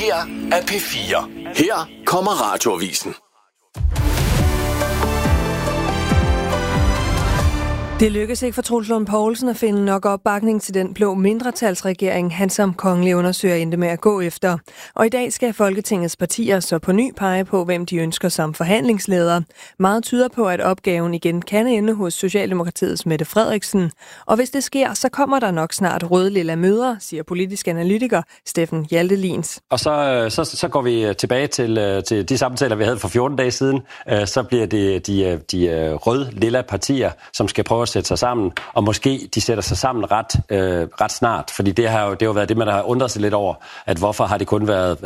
her er P4. Her kommer Radioavisen. Det lykkedes ikke for Troels Lund Poulsen at finde nok opbakning til den blå mindretalsregering, han som kongelig undersøger endte med at gå efter. Og i dag skal Folketingets partier så på ny pege på, hvem de ønsker som forhandlingsleder. Meget tyder på, at opgaven igen kan ende hos Socialdemokratiets Mette Frederiksen. Og hvis det sker, så kommer der nok snart rød-lilla møder, siger politisk analytiker Steffen Hjaltelins. Og så går vi tilbage til de samtaler, vi havde for 14 dage siden. Så bliver det de rød-lilla partier, som skal prøve at sætte sig sammen, og måske de sætter sig sammen ret snart, fordi det har jo været det, man har undret sig lidt over, at hvorfor har det kun været